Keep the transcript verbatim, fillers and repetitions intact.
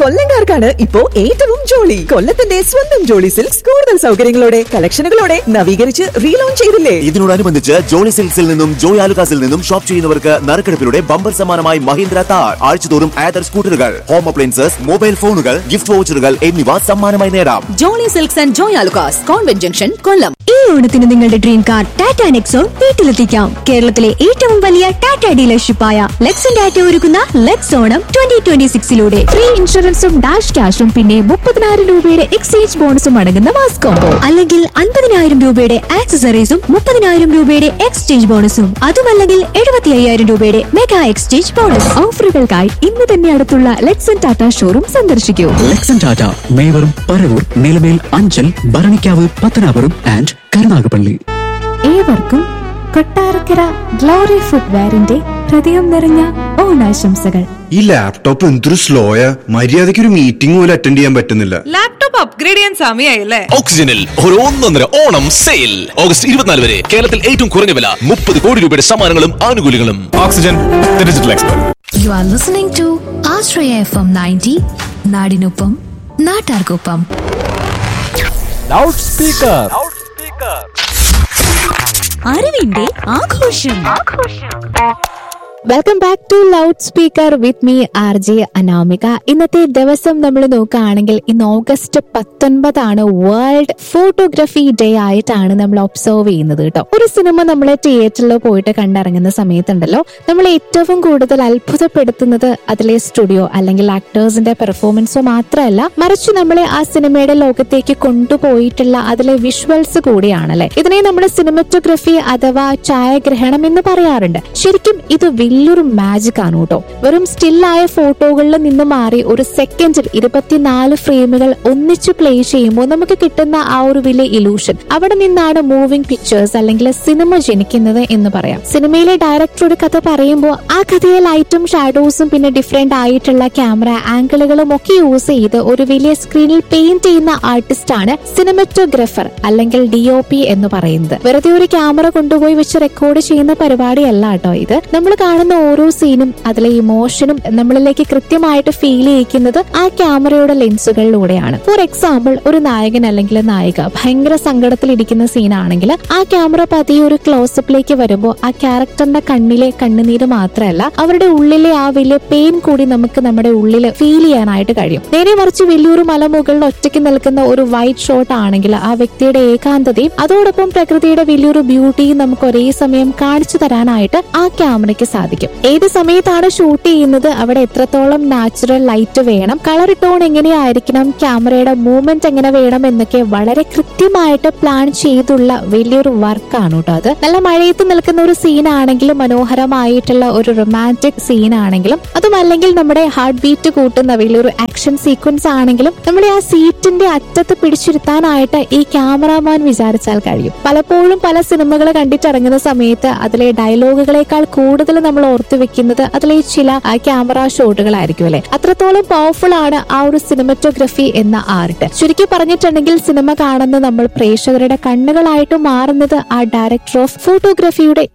കൊല്ലംകാർക്കാണ് ഇപ്പോ ഏറ്റവും ജോളി. കൊല്ലത്തിന്റെ സ്വന്തം ജോളി സിൽക്സ് കൂടുതൽ സൗകര്യങ്ങളോടെ കളക്ഷനുകളോടെ നവീകരിച്ച് റീലോഞ്ച് ചെയ്തില്ലേ? ഇതിനോടനുബന്ധിച്ച് ജോളി സിൽക്സിൽ നിന്നും ജോയ് ആലുകാസിൽ നിന്നും ഷോപ്പ് ചെയ്യുന്നവർക്ക് നറുക്കെടുപ്പിലൂടെ ബമ്പർ സമ്മാനമായി മഹീന്ദ്ര താർ, ആഴ്ചതോറും ആദർ സ്കൂട്ടറുകൾ, ഹോം അപ്ലയൻസസ്, മൊബൈൽ ഫോണുകൾ, ഗിഫ്റ്റ് വൗച്ചറുകൾ എന്നിവ സമ്മാനമായി നേടാം. Jolly silks and Joy Alukkas, convent junction, കൊല്ലം. ഈ ഓണത്തിന് നിങ്ങളുടെ ഡ്രീം കാർ ടാറ്റ നെക്സോൺ വീട്ടിലെത്തിക്കാം. കേരളത്തിലെ ഏറ്റവും വലിയ ടാറ്റ ഡീലർഷിപ്പായ ലെക്സൺ ടാറ്റ ഒരുക്കുന്ന Lex Onam twenty twenty സിക്സിലൂടെ free ഇൻഷുറൻസും ഡാഷ് ക്യാഷും പിന്നെ മുപ്പതിനായിരം രൂപയുടെ എക്സ്ചേഞ്ച് ബോണസും അടങ്ങുന്ന മാസ് കോംബോ. അല്ലെങ്കിൽ അൻപതിനായിരം രൂപയുടെ ആക്സസറീസും മുപ്പതിനായിരം രൂപയുടെ എക്സ്ചേഞ്ച് ബോണസും. അതുമല്ലെങ്കിൽ എഴുപത്തി അയ്യായിരം രൂപയുടെ മെഗാ എക്സ്ചേഞ്ച് ബോണസ്. ഓഫറുകൾക്കായി ഇന്ന് തന്നെ അടുത്തുള്ള ലെക്സൺ ടാറ്റ ഷോറൂം സന്ദർശിക്കൂ. ലെക്സൺ ടാറ്റ മേവറും പരവൂർ, നിലമേൽ, അഞ്ചൽ, ഭരണിക്കാവ്, പത്തനാപുരം ആൻഡ് കരുനാഗപ്പള്ളി. ഏവർക്കും കൊട്ടാരക്കര ഗ്ലോറി ഫുട്വെയറിന്റെ ഹൃദയം നിറഞ്ഞ ഓണാശംസകൾ. ഈ ലാപ്ടോപ്പ് എന്തൊരു സ്ലോയാ, മര്യാദയ്ക്ക് ഒരു മീറ്റിംഗ് പോലും അറ്റൻഡ് ചെയ്യാൻ പറ്റുന്നില്ല. ലാപ്ടോപ്പ് അപ്ഗ്രേഡ് ചെയ്യാൻ സമയമായില്ലേ? ഓക്സിജനിൽ ഒരു ഒന്നൊന്നര ഓണം സെയിൽ ഓഗസ്റ്റ് ഇരുപത്തിനാല് വരെ. കേരളത്തിൽ ഏറ്റവും കുറഞ്ഞ വില, മുപ്പത് കോടി രൂപയുടെ സമ്മാനങ്ങളും ആനുകൂല്യങ്ങളും. Oxygen, the digital expert. You are listening to Ashraya F M ninety, നാടിനൊപ്പം നാട്ടാർക്കൊപ്പം. Loud speaker. അറിവിന്റെ ആഘോഷം. Welcome back to loud speaker with me R J Anamika. ഇന്നത്തെ ദിവസം നമ്മൾ നോക്കുകയാണെങ്കിൽ ഇന്ന് ഓഗസ്റ്റ് പത്തൊൻപതാണ് വേൾഡ് ഫോട്ടോഗ്രാഫി ഡേ ആയിട്ടാണ് നമ്മൾ ഒബ്സർവ് ചെയ്യുന്നത് കേട്ടോ. ഒരു സിനിമ നമ്മൾ തിയേറ്ററിൽ പോയിട്ട് കണ്ടിറങ്ങുന്ന സമയത്തുണ്ടല്ലോ, നമ്മൾ ഏറ്റവും കൂടുതൽ അത്ഭുതപ്പെടുത്തുന്നത് അതിലെ സ്റ്റുഡിയോ അല്ലെങ്കിൽ ആക്ടേഴ്സിന്റെ പെർഫോമൻസോ മാത്രമല്ല, മറിച്ച് നമ്മളെ ആ സിനിമയുടെ ലോകത്തേക്ക് കൊണ്ടുപോയിട്ടുള്ള അതിലെ വിഷ്വൽസ് കൂടിയാണല്ലേ. ഇതിനെ നമ്മൾ സിനിമറ്റോഗ്രഫി അഥവാ ഛായാഗ്രഹണം എന്ന് പറയാറുണ്ട്. ശരിക്കും ഇത് വലിയൊരു മാജിക് ആണ് കേട്ടോ. വെറും സ്റ്റില്ലായ ഫോട്ടോകളിൽ നിന്ന് മാറി ഒരു സെക്കൻഡിൽ ഇരുപത്തിനാല് ഫ്രെയിമുകൾ ഒന്നിച്ചു പ്ലേ ചെയ്യുമ്പോൾ നമുക്ക് കിട്ടുന്ന ആ ഒരു വലിയ ഇലൂഷൻ, അവിടെ നിന്നാണ് മൂവിംഗ് പിക്ചേഴ്സ് അല്ലെങ്കിൽ സിനിമ ജനിക്കുന്നത് എന്ന് പറയാം. സിനിമയിലെ ഡയറക്ടർ ഒരു കഥ പറയുമ്പോൾ ആ കഥയെ ലൈറ്റും ഷാഡോസും പിന്നെ ഡിഫറെന്റ് ആയിട്ടുള്ള ക്യാമറ ആംഗിളുകളും ഒക്കെ യൂസ് ചെയ്ത് ഒരു വലിയ സ്ക്രീനിൽ പെയിന്റ് ചെയ്യുന്ന ആർട്ടിസ്റ്റ് ആണ് സിനിമറ്റോഗ്രാഫർ അല്ലെങ്കിൽ ഡി ഒ പി എന്ന് പറയുന്നത്. വെറുതെ ഒരു ക്യാമറ കൊണ്ടുപോയി വെച്ച് റെക്കോർഡ് ചെയ്യുന്ന പരിപാടിയല്ല കേട്ടോ ഇത്. നമ്മൾ കാണുന്ന ഓരോ സീനും അതിലെ ഇമോഷനും നമ്മളിലേക്ക് കൃത്യമായിട്ട് ഫീൽ ചെയ്യിക്കുന്നത് ആ ക്യാമറയുടെ ലെൻസുകളിലൂടെയാണ്. ഫോർ എക്സാമ്പിൾ, ഒരു നായകൻ അല്ലെങ്കിൽ നായിക ഭയങ്കര സങ്കടത്തിലിരിക്കുന്ന സീനാണെങ്കിൽ ആ ക്യാമറ പതിയെ ഒരു ക്ലോസപ്പിലേക്ക് വരുമ്പോൾ ആ ക്യാരക്ടറിന്റെ കണ്ണിലെ കണ്ണുനീര് മാത്രമല്ല, അവരുടെ ഉള്ളിലെ ആ വലിയ പെയിൻ കൂടി നമുക്ക് നമ്മുടെ ഉള്ളിൽ ഫീൽ ചെയ്യാനായിട്ട് കഴിയും. നേരെ മറിച്ച് വലിയൊരു മലമുകളിൽ ഒറ്റയ്ക്ക് നിൽക്കുന്ന ഒരു വൈറ്റ് ഷോട്ട് ആണെങ്കിൽ ആ വ്യക്തിയുടെ ഏകാന്തതയും അതോടൊപ്പം പ്രകൃതിയുടെ വലിയൊരു ബ്യൂട്ടിയും നമുക്ക് ഒരേ സമയം കാണിച്ചു തരാനായിട്ട് ആ ക്യാമറയ്ക്ക് സാധിക്കും. ഏത് സമയത്താണ് ഷൂട്ട് ചെയ്യുന്നത്, അവിടെ എത്രത്തോളം നാച്ചുറൽ ലൈറ്റ് വേണം, കളർ ടോൺ എങ്ങനെയായിരിക്കണം, ക്യാമറയുടെ മൂവ്മെന്റ് എങ്ങനെ വേണം എന്നൊക്കെ വളരെ കൃത്യമായിട്ട് പ്ലാൻ ചെയ്തുള്ള വലിയൊരു വർക്കാണ് കേട്ടോ അത്. നല്ല മഴയത്ത് നിൽക്കുന്ന ഒരു സീനാണെങ്കിലും മനോഹരമായിട്ടുള്ള ഒരു റൊമാൻറ്റിക് സീൻ ആണെങ്കിലും അതുമല്ലെങ്കിൽ നമ്മുടെ ഹാർട്ട് ബീറ്റ് കൂട്ടുന്ന വലിയൊരു ആക്ഷൻ സീക്വൻസ് ആണെങ്കിലും നമ്മളെ ആ സീറ്റിന്റെ അറ്റത്ത് പിടിച്ചിരുത്താനായിട്ട് ഈ ക്യാമറാമാൻ വിചാരിച്ചാൽ കഴിയും. പലപ്പോഴും പല സിനിമകൾ കണ്ടിട്ടിറങ്ങുന്ന സമയത്ത് അതിലെ ഡയലോഗുകളെക്കാൾ കൂടുതൽ നമ്മൾ ഓർത്തു വെക്കുന്നത് അതിലെ ചില ക്യാമറ ഷോട്ടുകളായിരിക്കും അല്ലെ. അത്രത്തോളം പവർഫുൾ ആണ് ആ ഒരു സിനിമറ്റോഗ്രഫി എന്ന ആർട്ട്. ചുരുക്കി പറഞ്ഞിട്ടുണ്ടെങ്കിൽ സിനിമ കാണുന്ന നമ്മൾ പ്രേക്ഷകരുടെ കണ്ണുകളായിട്ട് മാറുന്നത് ആ ഡയറക്ടർ ഓഫ് ഫോട്ടോഗ്രാഫിയുടെ